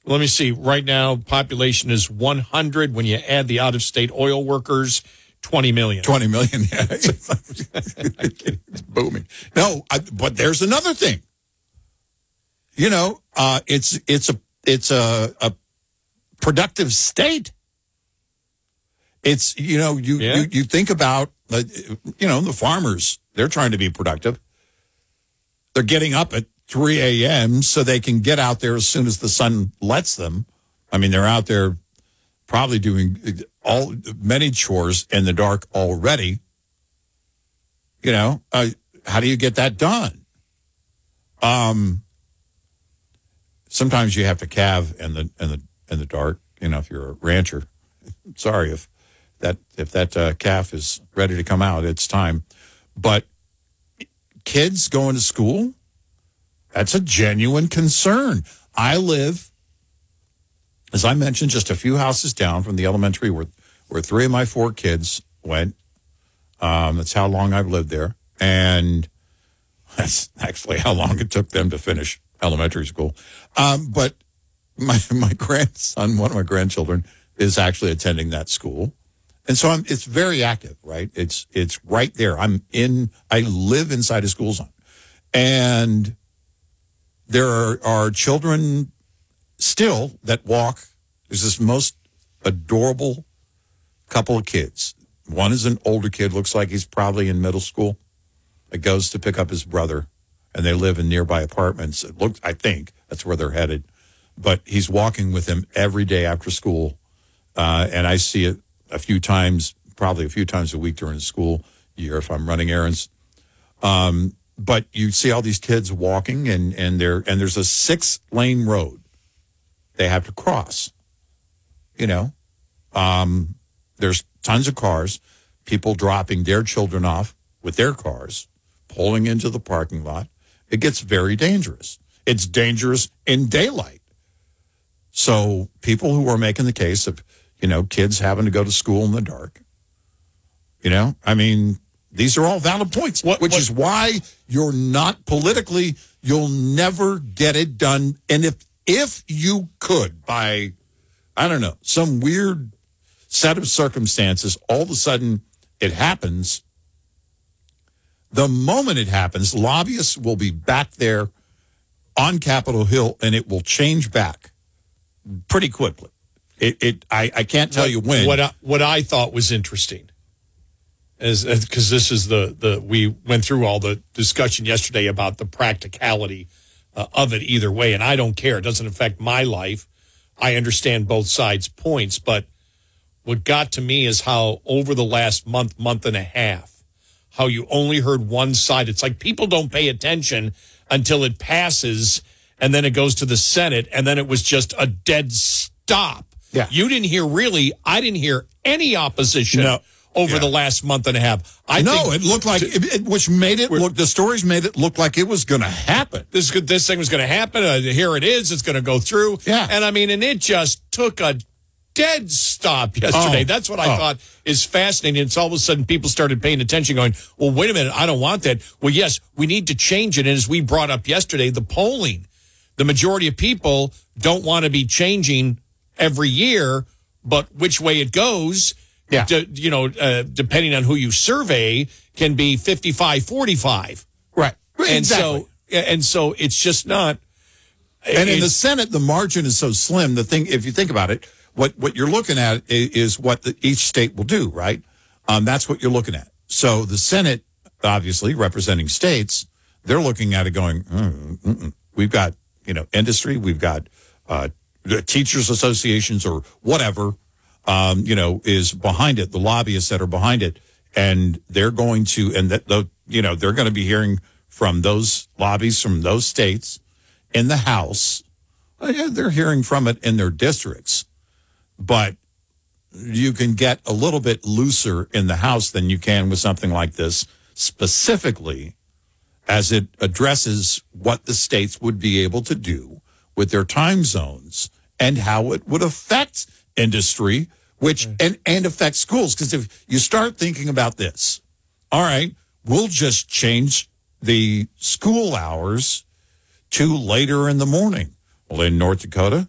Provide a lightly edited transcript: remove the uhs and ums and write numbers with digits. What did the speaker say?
Let me see. Right now, population is 100. When you add the out-of-state oil workers, 20 million. 20 million, yeah. It's booming. No, but there's another thing. You know, it's a productive state. It's, you know, you think about, you know, the farmers, they're trying to be productive. They're getting up at 3 a.m. so they can get out there as soon as the sun lets them. I mean, they're out there probably doing many chores in the dark already. You know, how do you get that done? Sometimes you have to calve in the dark. You know, if you're a rancher. Sorry if that calf is ready to come out, it's time. But kids going to school, that's a genuine concern. I live, as I mentioned, just a few houses down from the elementary where 3 of my 4 kids went. That's how long I've lived there. And that's actually how long it took them to finish elementary school. But my grandson, one of my grandchildren, is actually attending that school. And so it's very active, right? It's right there. I live inside a school zone. And there are children still that walk. There's this most adorable couple of kids. One is an older kid, looks like he's probably in middle school, that goes to pick up his brother, and they live in nearby apartments. I think that's where they're headed. But he's walking with him every day after school, and I see it probably a few times a week during the school year if I'm running errands. But you see all these kids walking, and there's a 6-lane road they have to cross. You know, there's tons of cars, people dropping their children off with their cars, pulling into the parking lot. It gets very dangerous. It's dangerous in daylight. So people who are making the case of, you know, kids having to go to school in the dark, you know, I mean, these are all valid points, which is why you're not politically, you'll never get it done. And if you could, by, I don't know, some weird set of circumstances, all of a sudden it happens, the moment it happens, lobbyists will be back there on Capitol Hill, and it will change back pretty quickly. I can't tell you when. What I thought was interesting is because this is we went through all the discussion yesterday about the practicality of it either way, and I don't care. It doesn't affect my life. I understand both sides' points, but what got to me is how over the last month and a half, how you only heard one side. It's like people don't pay attention until it passes, and then it goes to the Senate, and then it was just a dead stop. Yeah. You didn't hear I didn't hear any opposition over the last month and a half. It looked like, which made it look, the stories made it look like it was going to happen. This thing was going to happen. Here it is. It's going to go through. Yeah. And I mean, and it just took a dead stop yesterday. That's what I thought is fascinating. It's all of a sudden people started paying attention going, well, wait a minute, I don't want that. Well, yes, we need to change it. And as we brought up yesterday, the polling, the majority of people don't want to be changing every year, but which way it goes, depending on who you survey, can be 55-45. Right. Exactly. And so it's just not. And in the Senate, the margin is so slim. The thing, if you think about it, what you're looking at is what each state will do, right? That's what you're looking at. So the Senate, obviously representing states, they're looking at it going, we've got, industry, we've got the teachers associations or whatever, is behind it, the lobbyists that are behind it. And they're going to, they're going to be hearing from those lobbies from those states in the House. They're hearing from it in their districts. But you can get a little bit looser in the House than you can with something like this, specifically as it addresses what the states would be able to do with their time zones and how it would affect industry, which and affect schools. Because if you start thinking about this, all right, we'll just change the school hours to later in the morning. Well, in North Dakota,